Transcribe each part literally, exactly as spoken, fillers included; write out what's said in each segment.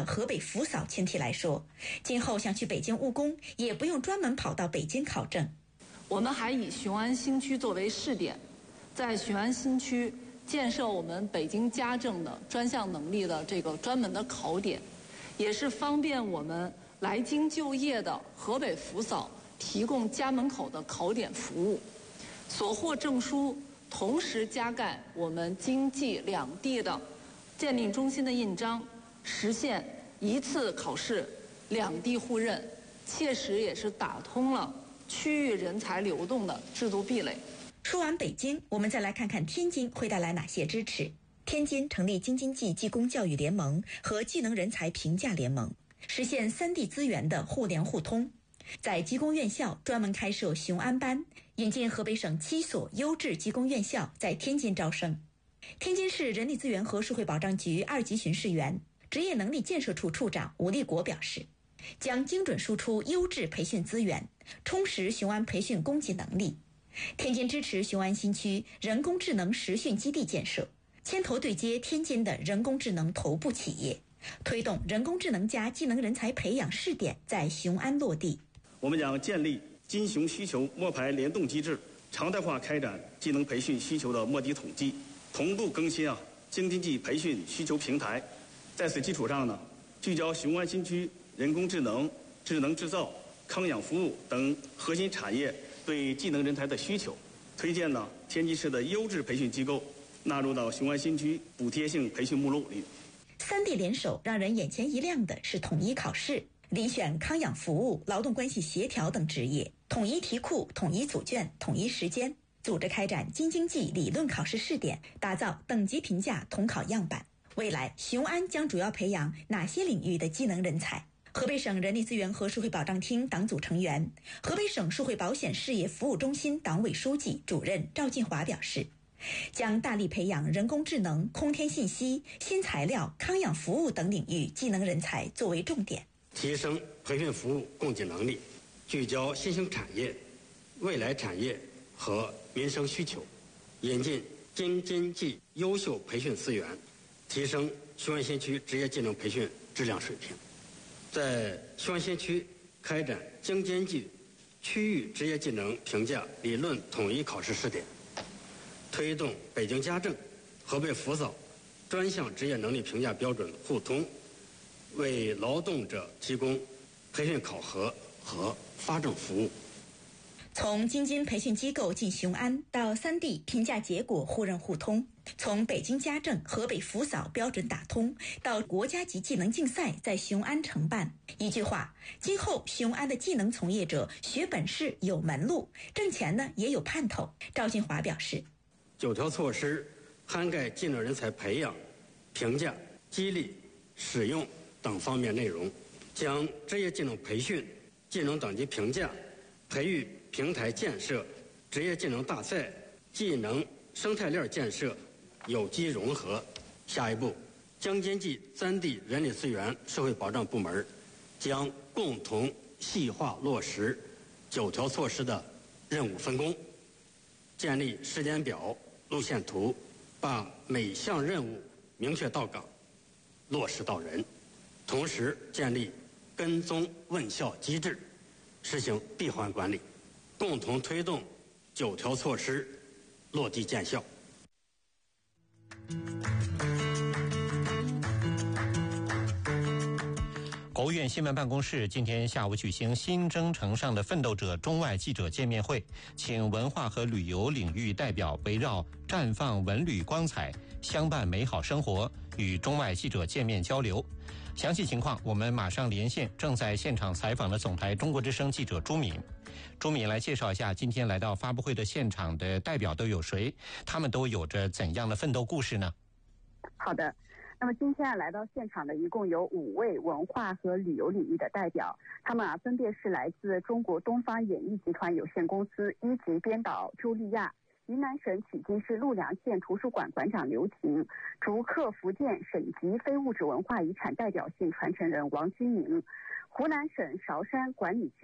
河北扶嫂群体来说，今后想去北京务工，也不用专门跑到北京考证。 我们还以雄安新区作为试点，在雄安新区建设我们北京家政的专项能力的这个专门的考点，也是方便我们来京就业的河北扶嫂提供家门口的考点服务。所获证书同时加盖我们京冀两地的鉴定中心的印章，实现一次考试两地互认，切实也是打通了区域人才流动的制度壁垒。 说完北京，我们再来看看天津会带来哪些支持。天津成立京津冀技工教育联盟和技能人才评价联盟，实现三地资源的互联互通。在技工院校专门开设雄安班，引进河北省七所优质技工院校在天津招生。天津市人力资源和社会保障局二级巡视员、职业能力建设处处长吴立国表示，将精准输出优质培训资源，充实雄安培训供给能力。天津支持雄安新区人工智能实训基地建设，牵头对接天津的人工智能头部企业，推动人工智能加技能人才培养试点在雄安落地。 我们将建立金雄需求摸排联动机制，常态化开展技能培训需求的摸底统计，同步更新啊京津冀培训需求平台。在此基础上呢，聚焦雄安新区人工智能、智能制造、康养服务等核心产业对技能人才的需求，推荐呢天津市的优质培训机构纳入到雄安新区补贴性培训目录里。 三地联手，让人眼前一亮的是统一考试，遴选康养服务、劳动关系协调等职业，统一题库、统一组卷、统一时间，组织开展京津冀理论考试试点，打造等级评价统考样板。未来雄安将主要培养哪些领域的技能人才？河北省人力资源和社会保障厅党组成员、河北省社会保险事业服务中心党委书记、主任赵进华表示，将大力培养人工智能、空天信息、新材料、康养服务等领域技能人才作为重点， 提升培训服务供给能力，聚焦新兴产业、未来产业和民生需求，引进京津冀优秀培训资源，提升雄安新区职业技能培训质量水平。在雄安新区开展京津冀区域职业技能评价理论统一考试试点，推动北京家政、河北扶嫂专项职业能力评价标准互通，为劳动者提供培训考核和发证服务。 从京津培训机构进雄安，到三地评价结果互认互通，从北京家政、河北扶嫂标准打通，到国家级技能竞赛在雄安承办。一句话，今后雄安的技能从业者学本事有门路，挣钱呢也有盼头。赵进华表示， 九条措施涵盖技能人才培养、评价、激励、使用等方面内容，将职业技能培训、技能等级评价、培育平台建设、职业技能大赛、技能生态链建设有机融合。下一步，京津冀三地人力资源社会保障部门将共同细化落实九条措施的任务分工，建立时间表、路线图，把每项任务明确到岗、落实到人，同时建立跟踪问效机制，实行闭环管理，共同推动九条措施落地见效。 国务院新闻办公室今天下午举行新征程上的奋斗者中外记者见面会，请文化和旅游领域代表围绕绽放文旅光彩，相伴美好生活与中外记者见面交流。详细情况我们马上连线正在现场采访的总台中国之声记者朱敏。朱敏来介绍一下今天来到发布会的现场的代表都有谁，他们都有着怎样的奋斗故事呢？ 好的，那么今天啊来到现场的一共有五位文化和旅游领域的代表，他们啊分别是来自中国东方演艺集团有限公司一级编导朱丽亚、云南省曲靖市陆良县图书馆馆长刘婷、竹客福建省级非物质文化遗产代表性传承人王金明、湖南省韶山管理局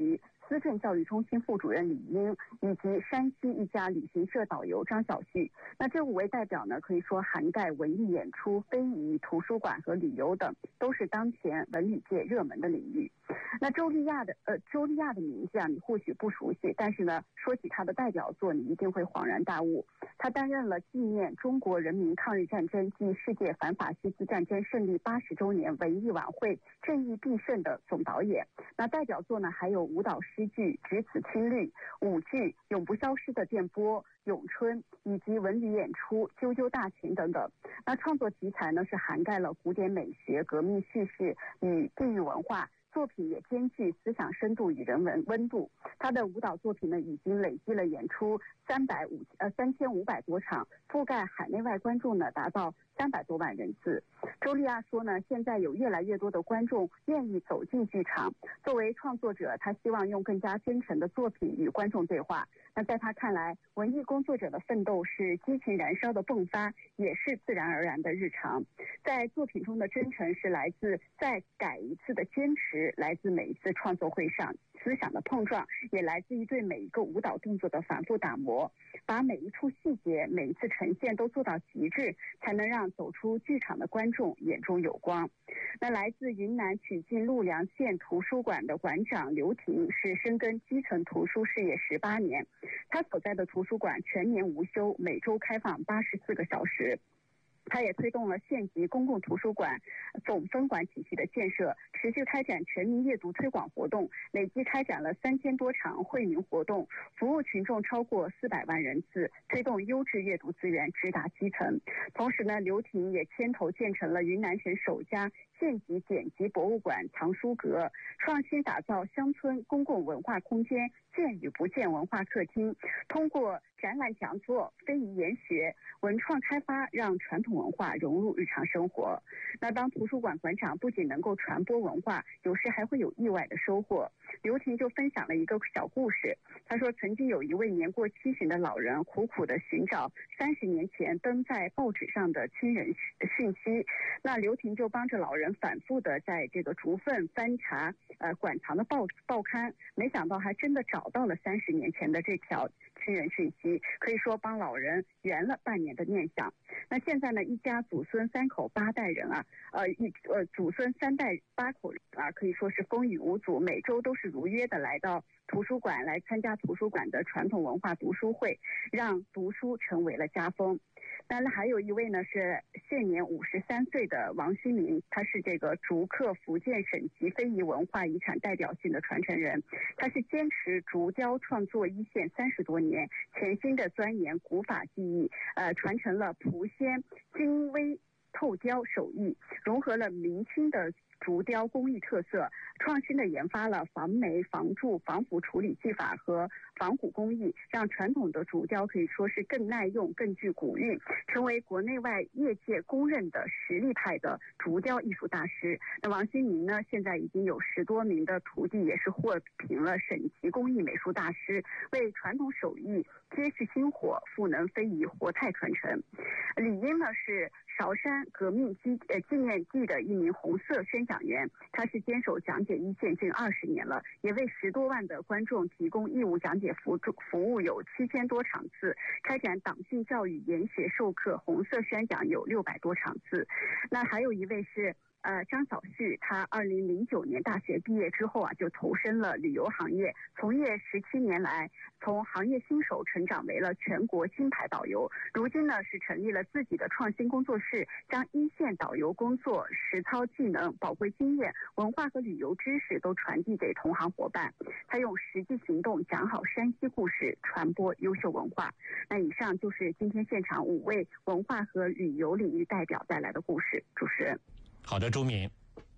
思政教育中心副主任李英，以及山西一家旅行社导游张小旭。那这五位代表呢，可以说涵盖文艺演出、非遗、图书馆和旅游等，都是当前文旅界热门的领域。那周丽亚的呃周丽亚的名字啊，你或许不熟悉，但是呢，说起她的代表作，你一定会恍然大悟。她担任了纪念中国人民抗日战争暨世界反法西斯战争胜利八十周年文艺晚会正义必胜的总导演。那代表作呢，还有舞蹈诗剧《只此青绿》、舞剧《永不消失的电波》、咏春，以及文旅演出《啾啾大秦》等等。那创作题材呢，是涵盖了古典美学、革命叙事与地域文化。作品也兼具思想深度与人文温度。他的舞蹈作品呢，已经累计了演出三百五呃三千五百多场，覆盖海内外观众呢达到三百多万人次。周丽亚说呢，现在有越来越多的观众愿意走进剧场。作为创作者，他希望用更加真诚的作品与观众对话。那在他看来，文艺工作者的奋斗是激情燃烧的迸发，也是自然而然的日常。在作品中的真诚是来自再改一次的坚持，来自每一次创作会上思想的碰撞，也来自于对每一个舞蹈动作的反复打磨，把每一处细节、每一次呈现都做到极致，才能让走出剧场的观众眼中有光。那来自云南曲靖陆良县图书馆的馆长刘婷是深耕基层图书事业十八年，他所在的图书馆全年无休，每周开放八十四个小时。他也推动了县级公共图书馆总分管体系的建设，持续开展全民阅读推广活动，累计开展了三千多场惠民活动，服务群众超过四百万人次，推动优质阅读资源直达基层。同时呢，刘婷也牵头建成了云南省首家县级典籍博物馆藏书阁，创新打造乡村公共文化空间见与不见文化客厅，通过展览讲座、非遗研学、文创开发，让传统文化融入日常生活。那当图书馆馆长不仅能够传播文化，有时还会有意外的收获。刘婷就分享了一个小故事，他说曾经有一位年过七旬的老人苦苦地寻找三十年前登在报纸上的亲人讯息，那刘婷就帮着老人反复地在这个竹份翻查呃馆藏的报报刊，没想到还真的找到了三十年前的这条亲人讯息，可以说帮老人圆了半年的念想。那现在呢，一家祖孙三口八代人啊，呃一呃祖孙三代八口人啊，可以说是风雨无阻，每周都是如约的来到图书馆来参加图书馆的传统文化读书会，让读书成为了家风。当然还有一位呢是现年五十三岁的王新民，他是这个竹刻福建省级非遗文化遗产代表性的传承人，他是坚持竹雕创作一线三十多年，潜心的钻研古法技艺，呃，传承了莆仙精微透雕手艺，融合了明清的竹雕工艺特色，创新的研发了防霉、防蛀、防腐处理技法和仿古工艺，让传统的竹雕可以说是更耐用、更具古韵，成为国内外业界公认的实力派的竹雕艺术大师。那王新民呢，现在已经有十多名的徒弟，也是获评了省级工艺美术大师，为传统手艺接续薪火，赋能非遗活态传承。李英呢是韶山革命纪呃纪念地的一名红色宣讲员，他是坚守讲解一线近二十年了，也为十多万的观众提供义务讲解服服务有七千多场次，开展党性教育研学授课红色宣讲有六百多场次。那还有一位是呃，张小旭，他二零零九年大学毕业之后啊，就投身了旅游行业，从业十七年来，从行业新手成长为了全国金牌导游。如今呢，是成立了自己的创新工作室，将一线导游工作、实操技能、宝贵经验、文化和旅游知识都传递给同行伙伴。他用实际行动讲好山西故事，传播优秀文化。那以上就是今天现场五位文化和旅游领域代表带来的故事。主持人。 好的，朱敏。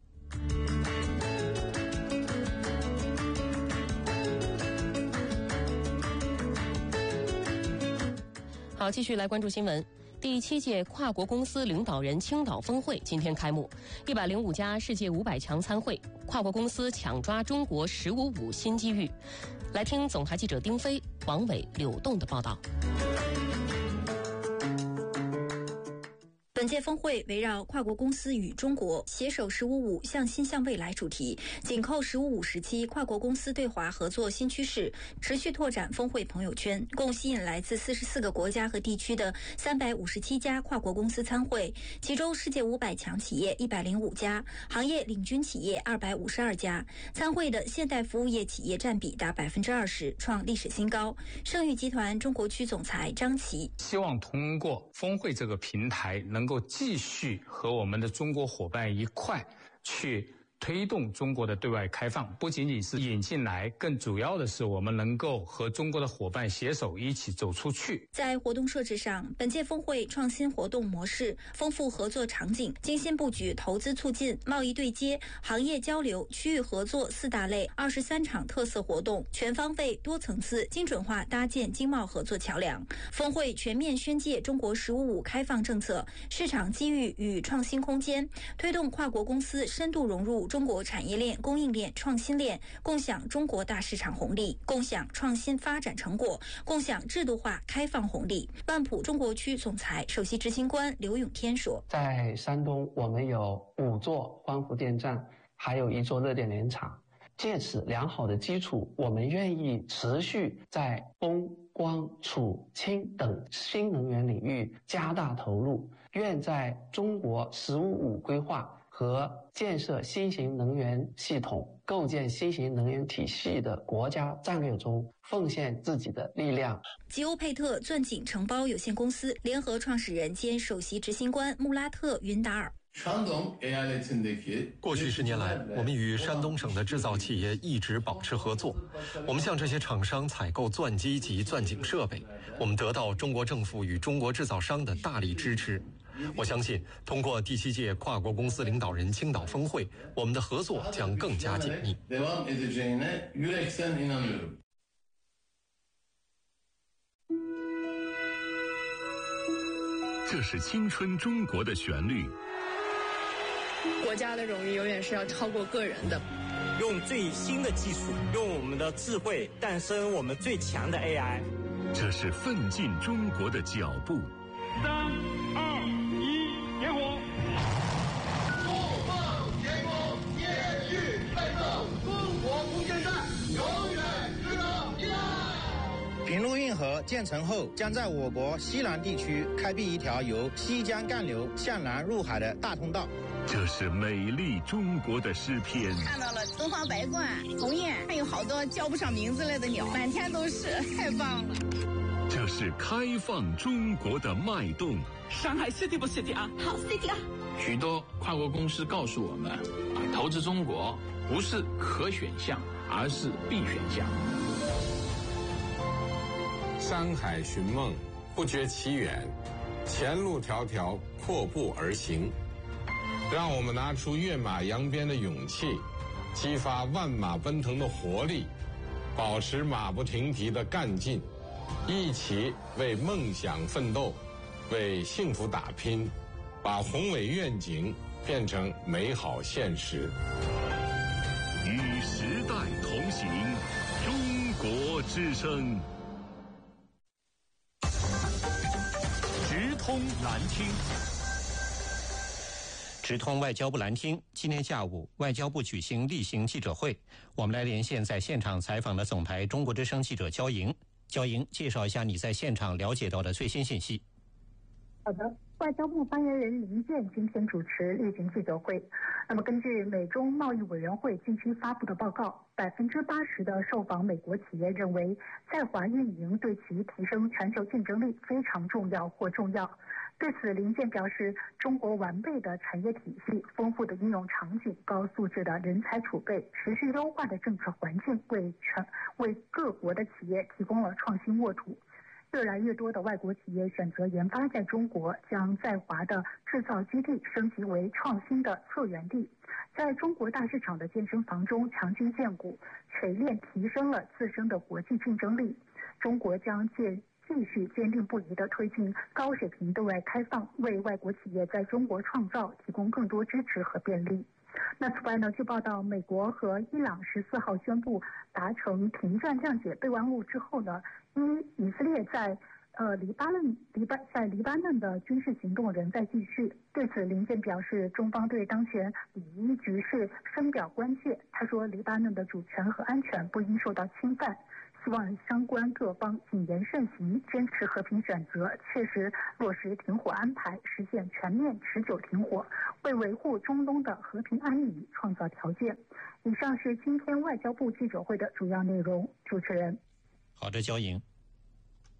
好，继续来关注新闻。第七届跨国公司领导人青岛峰会今天开幕，一百零五家世界五百强参会，跨国公司抢抓中国“十五五”新机遇。来听总台记者丁飞、王伟、柳栋的报道。 本本届峰会围绕跨国公司与中国携手“十五五”向心向未来主题，紧扣“十五五”时期跨国公司对华合作新趋势，持续拓展峰会朋友圈，共吸引来自四十四个国家和地区的三百五十七家跨国公司参会，其中世界五百强企业一百零五家，行业领军企业二百五十二家。参会的现代服务业企业占比达百分之二十，创历史新高。盛誉集团中国区总裁张琦希望通过峰会这个平台，能够继续和我们的中国伙伴一块去推动中国的对外开放，不仅仅是引进来，更主要的是我们能够和中国的伙伴携手一起走出去。 在活动设置上，本届峰会创新活动模式、丰富合作场景、精心布局投资促进、贸易对接、行业交流、区域合作四大类二十三场特色活动，全方位、多层次、精准化搭建经贸合作桥梁。峰会全面宣介中国“十五五”开放政策、市场机遇与创新空间，推动跨国公司深度融入中国产业链、供应链、创新链，共享中国大市场红利，共享创新发展成果，共享制度化开放红利。万普中国区总裁、首席执行官刘永天说：“ 在山东，我们有五座光伏电站，还有一座热电联厂。借此良好的基础，我们愿意持续在风、光、储、氢等新能源领域加大投入，愿在中国“十五五”规划和建设新型能源系统、构建新型能源体系的国家战略中奉献自己的力量。” 吉欧佩特钻井承包有限公司联合创始人兼首席执行官穆拉特·云达尔。 过去十年来，我们与山东省的制造企业一直保持合作。我们向这些厂商采购钻机及钻井设备，我们得到中国政府与中国制造商的大力支持。我相信，通过第七届跨国公司领导人青岛峰会，我们的合作将更加紧密。 这是青春中国的旋律。 国家的荣誉永远是要超过个人的。 用最新的技术，用我们的智慧，诞生我们最强的 A I。 这是奋进中国的脚步。 三二一，点火！ 不放天空，天域备受，中国空间站永远值得依赖。 平陆运河建成后，将在我国西南地区开辟一条由西江干流向南入海的大通道。 这是美丽中国的诗篇。 看到了东方白鹳、鸿雁，还有好多叫不上名字来的鸟，满天都是，太棒了。 这是开放中国的脉动。 上海 city 不 city 啊？ 好 city 啊！ 许多跨国公司告诉我们，啊，投资中国不是可选项，而是必选项。 山海寻梦，不觉其远，前路迢迢，阔步而行。让我们拿出跃马扬鞭的勇气，激发万马奔腾的活力，保持马不停蹄的干劲，一起为梦想奋斗，为幸福打拼，把宏伟愿景变成美好现实。 与时代同行，中国之声。直通蓝厅。 直通外交部蓝厅，今天下午外交部举行例行记者会，我们来连线在现场采访的总台中国之声记者焦莹。焦莹，介绍一下你在现场了解到的最新信息。 好的，外交部发言人林健今天主持例行记者会。那么，根据美中贸易委员会近期发布的报告，百分之八十的受访美国企业认为，在华运营对其提升全球竞争力非常重要或重要。对此，林健表示，中国完备的产业体系、丰富的应用场景、高素质的人才储备、持续优化的政策环境，为全为各国的企业提供了创新沃土。越来越多的外国企业选择研发在中国，将在华的制造基地升级为创新的策源地，在中国大市场的健身房中强军健股，锤炼提升了自身的国际竞争力。中国将借继续坚定不移地推进高水平对外开放，为外国企业在中国创造提供更多支持和便利。那此外呢，据报道，美国和伊朗十四号宣布达成停战谅解备忘录之后呢，一以色列在呃，黎巴嫩黎巴在黎巴嫩的军事行动仍在继续。对此，林健表示，中方对当前以伊局势深表关切。他说，黎巴嫩的主权和安全不应受到侵犯，希望相关各方谨言慎行，坚持和平选择，切实落实停火安排，实现全面持久停火，为维护中东的和平安宁创造条件。以上是今天外交部记者会的主要内容。主持人， 好的，焦莹。